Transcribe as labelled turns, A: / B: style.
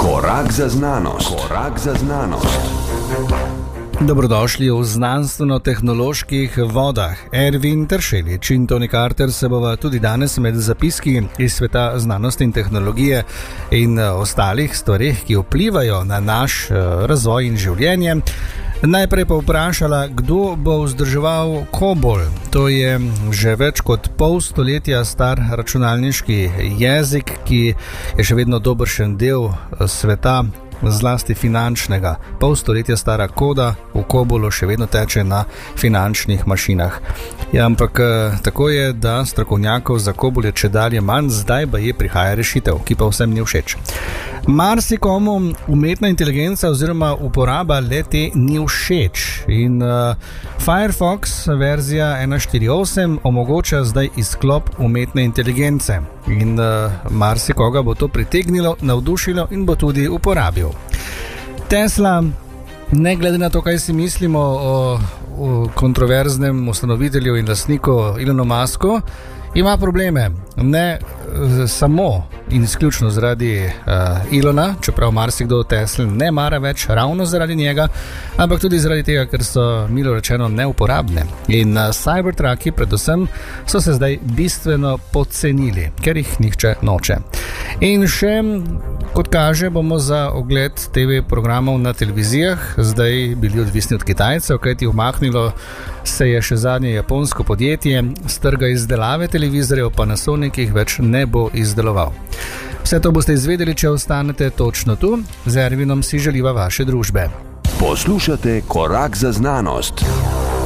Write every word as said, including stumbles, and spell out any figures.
A: Korak za znanost. Korak za znanost.
B: Dobrodošli v znanstveno-tehnoloških vodah. Ervin Teršelič in Toni Carter se bova tudi danes med zapiski iz sveta znanosti in tehnologije in ostalih stvarih, ki vplivajo na naš razvoj in življenje, najprej pa vprašala, kdo bo vzdrževal COBOL. To je že več kot pol stoletja star računalniški jezik, ki je še vedno dobršen del sveta, zlasti finančnega. Pol stoletja stara koda v COBOLu še vedno teče na finančnih mašinah. Ja, ampak tako je, da strokovnjakov za COBOL je čedalje manj, zdaj pa je prihaja rešitev, ki pa vsem ni všeč. Marsikomu umetna inteligenca oziroma uporaba le-te ni všeč in uh, Firefox verzija ena štiri osem omogoča zdaj izklop umetne inteligence in uh, marsikoga bo to pritegnilo, navdušilo in bo tudi uporabil. Tesla, ne glede na to, kaj si mislimo o, o kontroverznem ustanovitelju in lastniku Elonu Musku, ima probleme. Ne samo in izključno zaradi uh, Elona, čeprav marsikdo Tesla ne mara več ravno zaradi njega, ampak tudi zaradi tega, ker so milo rečeno neuporabne. In uh, Cybertrucki predvsem so se zdaj bistveno podcenili, ker jih nihče noče. In še, kot kaže, bomo za ogled te ve programov na televizijah zdaj bili odvisni od Kitajcev, kajti umaknilo se je še zadnje japonsko podjetje, z trga izdelave televizorjev pa Panasonic jih več ne bo izdeloval. Vse to boste izvedeli, če ostanete točno tu. Z Ervinom si želiva vaše družbe.
A: Poslušate Korak za znanost.